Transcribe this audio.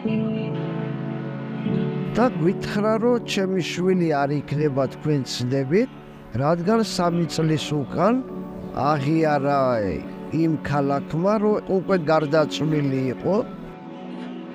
და გითხრა რომ ჩემი შვილი არ იქნება თქვენ ცდებით, რადგან 3 წლის უკან აღიარა იმ ქალაქმა რომ უკვე გარდაცვლილი იყო